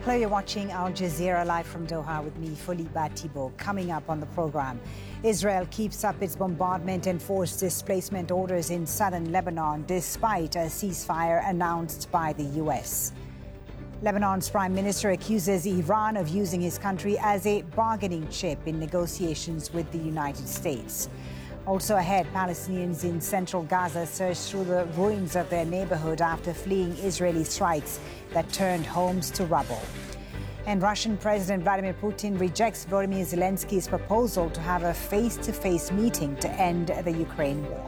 Hello, you're watching Al Jazeera live from Doha with me, Foliba Thibault. Coming up on the program, Israel keeps up its bombardment and forced displacement orders in southern Lebanon despite a ceasefire announced by the U.S. Lebanon's prime minister accuses Iran of using his country as a bargaining chip in negotiations with the United States. Also ahead, Palestinians in central Gaza search through the ruins of their neighborhood after fleeing Israeli strikes that turned homes to rubble. And Russian President Vladimir Putin rejects Volodymyr Zelensky's proposal to have a face-to-face meeting to end the Ukraine war.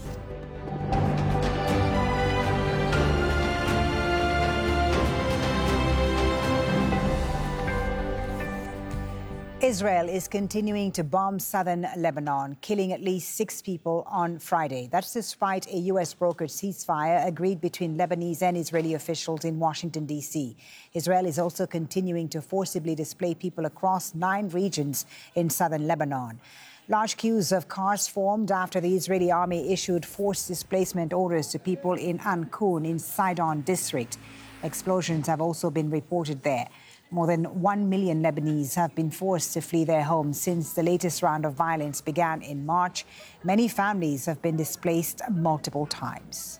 Israel is continuing to bomb southern Lebanon, killing at least 6 people on Friday. That's despite a U.S.-brokered ceasefire agreed between Lebanese and Israeli officials in Washington, D.C. Israel is also continuing to forcibly displace people across 9 regions in southern Lebanon. Large queues of cars formed after the Israeli army issued forced displacement orders to people in Ankun in Sidon district. Explosions have also been reported there. More than 1 million Lebanese have been forced to flee their homes since the latest round of violence began in March. Many families have been displaced multiple times.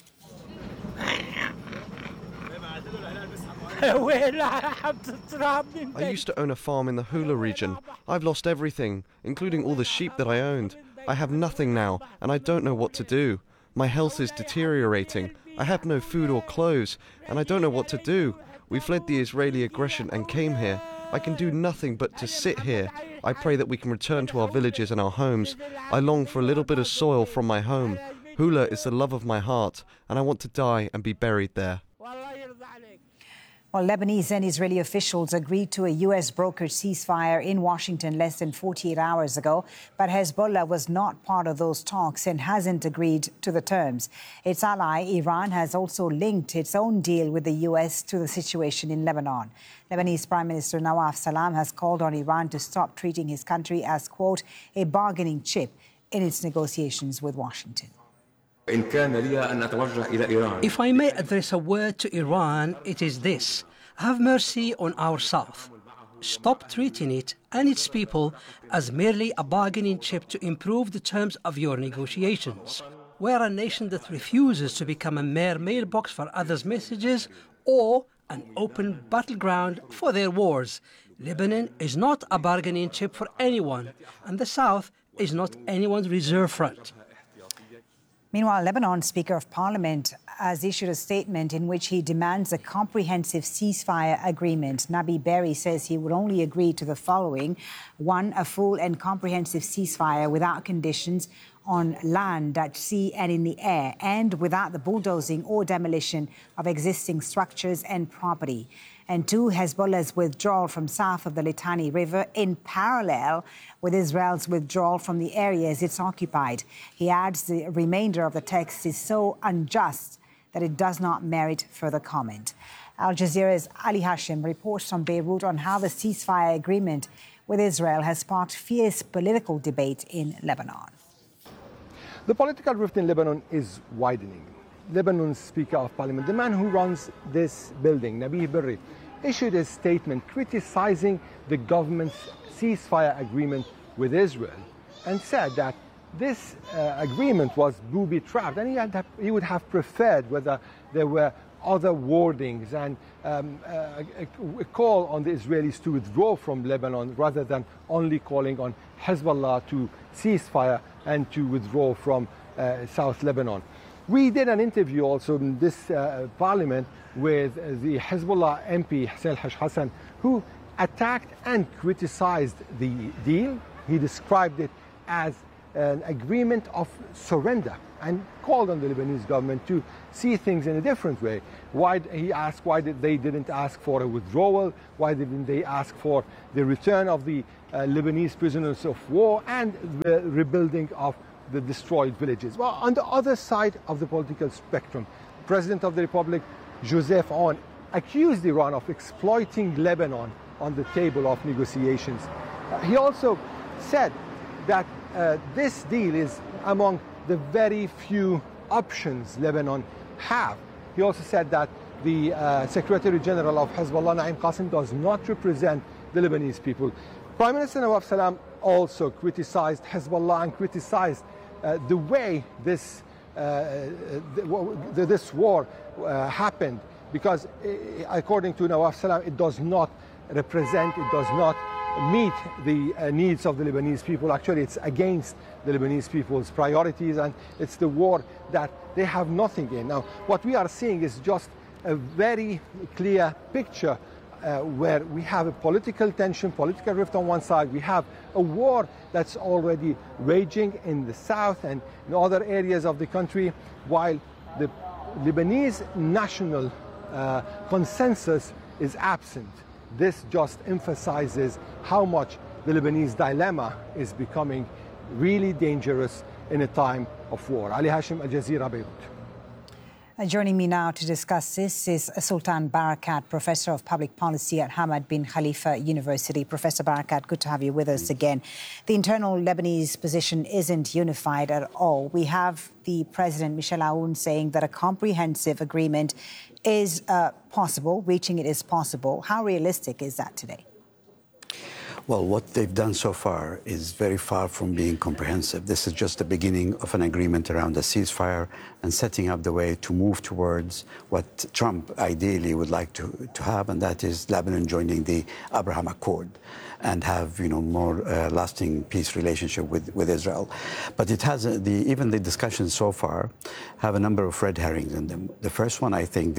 I used to own a farm in the Hula region. I've lost everything, including all the sheep that I owned. I have nothing now, and I don't know what to do. My health is deteriorating. I have no food or clothes, and I don't know what to do. We fled the Israeli aggression and came here. I can do nothing but to sit here. I pray that we can return to our villages and our homes. I long for a little bit of soil from my home. Hula is the love of my heart, and I want to die and be buried there. Well, Lebanese and Israeli officials agreed to a U.S.-brokered ceasefire in Washington less than 48 hours ago, but Hezbollah was not part of those talks and hasn't agreed to the terms. Its ally, Iran, has also linked its own deal with the U.S. to the situation in Lebanon. Lebanese Prime Minister Nawaf Salam has called on Iran to stop treating his country as, quote, a bargaining chip in its negotiations with Washington. If I may address a word to Iran, it is this. Have mercy on our South. Stop treating it and its people as merely a bargaining chip to improve the terms of your negotiations. We're a nation that refuses to become a mere mailbox for others' messages or an open battleground for their wars. Lebanon is not a bargaining chip for anyone, and the South is not anyone's reserve front. Meanwhile, Lebanon's Speaker of Parliament has issued a statement in which he demands a comprehensive ceasefire agreement. Nabi Berri says he would only agree to the following: 1, a full and comprehensive ceasefire without conditions on land, at sea and in the air, and without the bulldozing or demolition of existing structures and property. And 2, Hezbollah's withdrawal from south of the Litani River in parallel with Israel's withdrawal from the areas it's occupied. He adds the remainder of the text is so unjust that it does not merit further comment. Al Jazeera's Ali Hashim reports from Beirut on how the ceasefire agreement with Israel has sparked fierce political debate in Lebanon. The political rift in Lebanon is widening. Lebanon's Speaker of Parliament, the man who runs this building, Nabi Berri, issued a statement criticizing the government's ceasefire agreement with Israel and said that this agreement was booby-trapped, and he would have preferred whether there were other wordings and a call on the Israelis to withdraw from Lebanon rather than only calling on Hezbollah to cease fire and to withdraw from South Lebanon. We did an interview also in this parliament with the Hezbollah MP Hussein Hassan, who attacked and criticized the deal. He described it as an agreement of surrender and called on the Lebanese government to see things in a different way. He asked why they didn't ask for a withdrawal, why didn't they ask for the return of the Lebanese prisoners of war and the rebuilding of the destroyed villages. Well, on the other side of the political spectrum, President of the Republic Joseph Aoun accused Iran of exploiting Lebanon on the table of negotiations. He also said that this deal is among the very few options Lebanon have. He also said that the Secretary General of Hezbollah, Naim Qassem, does not represent the Lebanese people. Prime Minister Nawaf Salam also criticized Hezbollah and criticized the way this war happened, because according to Nawaf Salam, it does not represent, it does not meet the needs of the Lebanese people. Actually, it's against the Lebanese people's priorities, and it's the war that they have nothing in. Now, what we are seeing is just a very clear picture where we have a political tension, political rift on one side. We have a war that's already raging in the south and in other areas of the country, while the Lebanese national consensus is absent. This just emphasizes how much the Lebanese dilemma is becoming really dangerous in a time of war. Ali Hashim, Al Jazeera, Beirut. Joining me now to discuss this is Sultan Barakat, Professor of Public Policy at Hamad bin Khalifa University. Professor Barakat, good to have you with us again. The internal Lebanese position isn't unified at all. We have the President, Michel Aoun, saying that a comprehensive agreement is possible, reaching it is possible. How realistic is that today? Well, what they've done so far is very far from being comprehensive. This is just the beginning of an agreement around a ceasefire and setting up the way to move towards what Trump ideally would like to have, and that is Lebanon joining the Abraham Accord and have, more lasting peace relationship with Israel. But it has even the discussions so far have a number of red herrings in them. The first one, I think,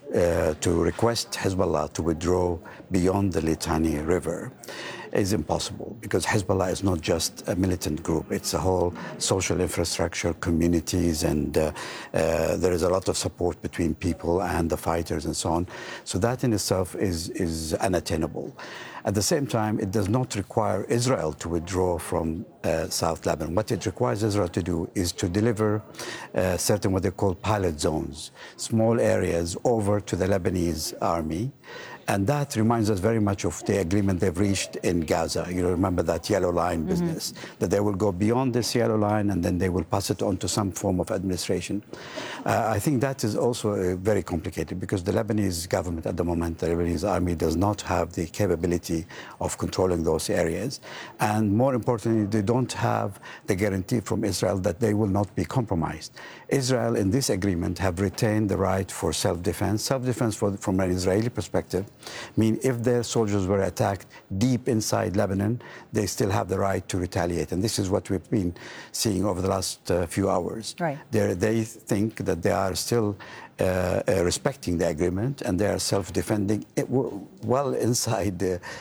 to request Hezbollah to withdraw beyond the Litani River is impossible, because Hezbollah is not just a militant group. It's a whole social infrastructure, communities, and there is a lot of support between people and the fighters and so on. So that in itself is unattainable. At the same time, it does not require Israel to withdraw from South Lebanon. What it requires Israel to do is to deliver certain what they call pilot zones, small areas over to the Lebanese army. And that reminds us very much of the agreement they've reached in Gaza. You remember that yellow line business, that they will go beyond this yellow line and then they will pass it on to some form of administration. I think that is also very complicated, because the Lebanese government at the moment, the Lebanese army, does not have the capability of controlling those areas. And more importantly, they don't have the guarantee from Israel that they will not be compromised. Israel, in this agreement, have retained the right for self-defense. Self-defense from an Israeli perspective mean if their soldiers were attacked deep inside Lebanon, they still have the right to retaliate. And this is what we've been seeing over the last few hours. Right. They think that they are still respecting the agreement, and they are self-defending well inside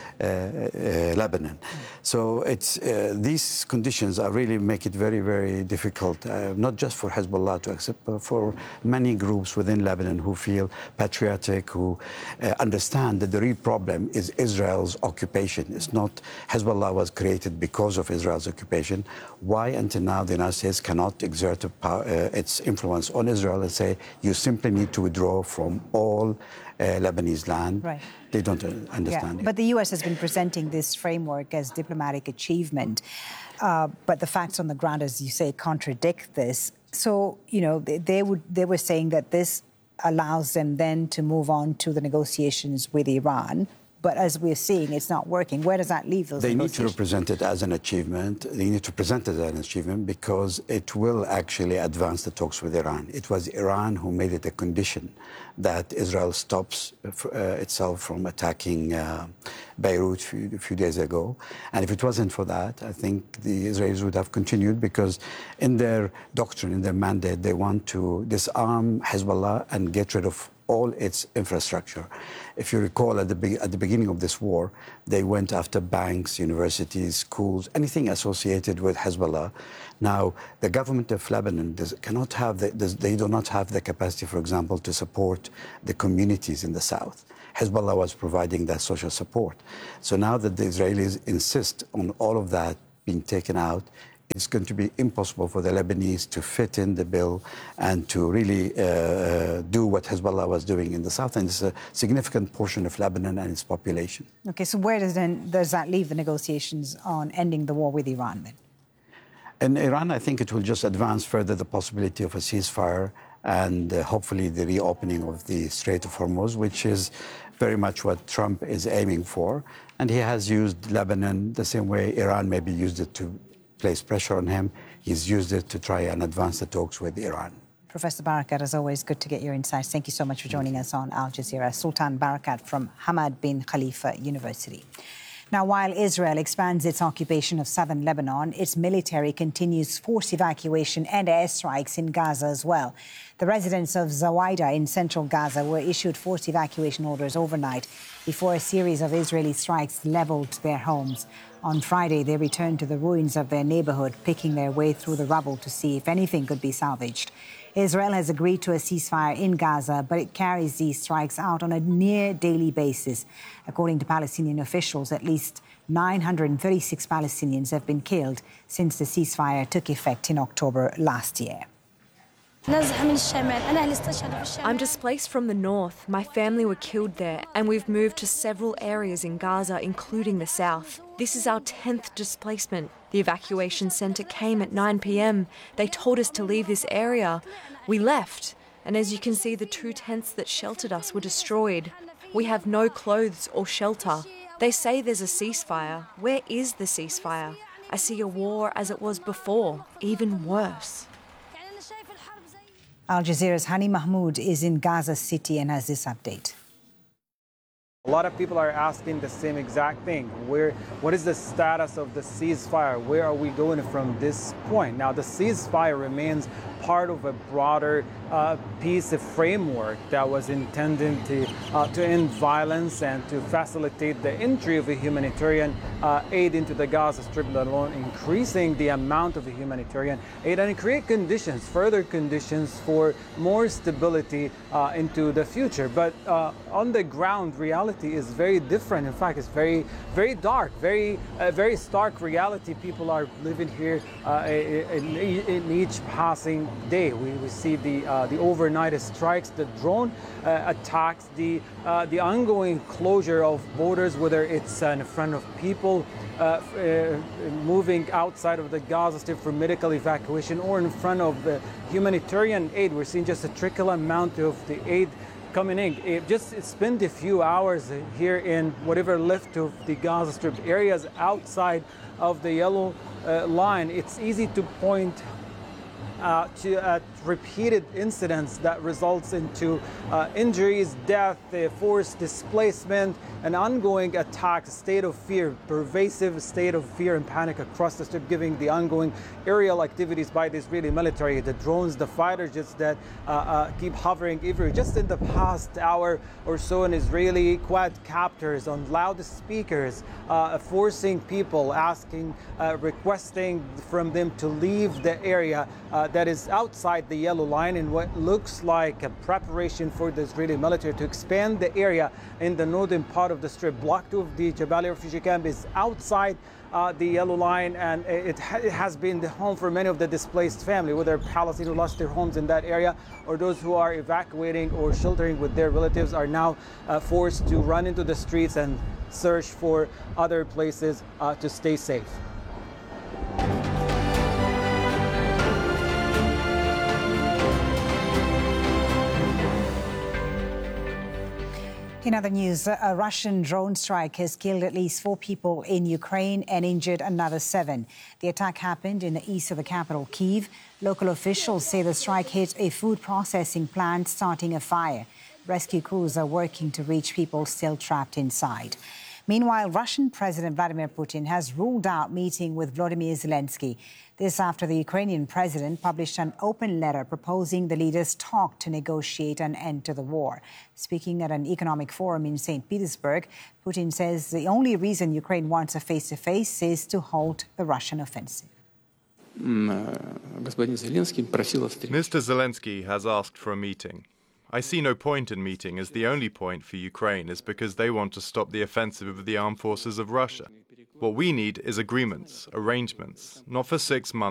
Lebanon. So these conditions are really make it very, very difficult, not just for Hezbollah to accept, but for many groups within Lebanon who feel patriotic, who understand that the real problem is Israel's occupation. It's not Hezbollah was created because of Israel's occupation. Why until now the United States cannot exert its influence on Israel and say, you simply need to withdraw from all Lebanese land? Right. They don't understand it. But the U.S. has been presenting this framework as diplomatic achievement. But the facts on the ground, as you say, contradict this. So, they were saying that this allows them then to move on to the negotiations with Iran. But as we're seeing, it's not working. Where does that leave those negotiations? They need to represent it as an achievement. They need to present it as an achievement because it will actually advance the talks with Iran. It was Iran who made it a condition that Israel stops itself from attacking Beirut a few days ago. And if it wasn't for that, I think the Israelis would have continued, because in their doctrine, in their mandate, they want to disarm Hezbollah and get rid of all its infrastructure. If you recall, at the beginning of this war, they went after banks, universities, schools, anything associated with Hezbollah. Now, the government of Lebanon they do not have the capacity, for example, to support the communities in the south. Hezbollah was providing that social support. So now that the Israelis insist on all of that being taken out, it's going to be impossible for the Lebanese to fit in the bill and to really do what Hezbollah was doing in the south. And it's a significant portion of Lebanon and its population. Okay, so where does that leave the negotiations on ending the war with Iran then? In Iran, I think it will just advance further the possibility of a ceasefire and hopefully the reopening of the Strait of Hormuz, which is very much what Trump is aiming for. And he has used Lebanon the same way Iran maybe used it to place pressure on him. He's used it to try and advance the talks with Iran. Professor Barakat, as always, good to get your insights. Thank you so much for joining us on Al Jazeera. Sultan Barakat from Hamad bin Khalifa University. Now, while Israel expands its occupation of southern Lebanon, its military continues forced evacuation and airstrikes in Gaza as well. The residents of Zawaida in central Gaza were issued forced evacuation orders overnight before a series of Israeli strikes leveled their homes. On Friday, they returned to the ruins of their neighborhood, picking their way through the rubble to see if anything could be salvaged. Israel has agreed to a ceasefire in Gaza, but it carries these strikes out on a near daily basis. According to Palestinian officials, at least 936 Palestinians have been killed since the ceasefire took effect in October last year. I'm displaced from the north. My family were killed there, and we've moved to several areas in Gaza, including the south. This is our 10th displacement. The evacuation centre came at 9 p.m. They told us to leave this area. We left, and as you can see, the 2 tents that sheltered us were destroyed. We have no clothes or shelter. They say there's a ceasefire. Where is the ceasefire? I see a war as it was before, even worse. Al Jazeera's Hani Mahmoud is in Gaza City and has this update. A lot of people are asking the same exact thing. What is the status of the ceasefire? Where are we going from this point? Now, the ceasefire remains part of a broader peace framework that was intended to end violence and to facilitate the entry of a humanitarian aid into the Gaza Strip, let alone increasing the amount of humanitarian aid and create conditions, further conditions for more stability into the future. But on the ground, reality is very different. In fact, it's very, very dark, very stark reality. People are living here in each passing day. We see the overnight strikes, the drone attacks, the ongoing closure of borders, whether it's in front of people moving outside of the Gaza Strip for medical evacuation or in front of the humanitarian aid. We're seeing just a trickle amount of the aid coming in. It spent a few hours here in whatever left of the Gaza Strip areas outside of the yellow line. It's easy to point to repeated incidents that results into injuries, death, forced displacement, an ongoing attack, state of fear, pervasive state of fear and panic across the Strip, giving the ongoing aerial activities by the Israeli military, the drones, the fighter jets that keep hovering everywhere. Just in the past hour or so, an Israeli quadcopters on loudspeakers forcing people, requesting from them to leave the area that is outside the yellow line in what looks like a preparation for the Israeli military to expand the area in the northern part of the Strip. Block 2 of the Jabalia refugee camp is outside the yellow line, and it has been the home for many of the displaced family, whether Palestinians who lost their homes in that area or those who are evacuating or sheltering with their relatives are now forced to run into the streets and search for other places to stay safe. In other news, a Russian drone strike has killed at least 4 people in Ukraine and injured another 7. The attack happened in the east of the capital, Kyiv. Local officials say the strike hit a food processing plant, starting a fire. Rescue crews are working to reach people still trapped inside. Meanwhile, Russian President Vladimir Putin has ruled out meeting with Volodymyr Zelensky. This after the Ukrainian president published an open letter proposing the leaders talk to negotiate an end to the war. Speaking at an economic forum in St. Petersburg, Putin says the only reason Ukraine wants a face-to-face is to halt the Russian offensive. Mr. Zelensky has asked for a meeting. I see no point in meeting, as the only point for Ukraine is because they want to stop the offensive of the armed forces of Russia. What we need is agreements, arrangements, not for 6 months.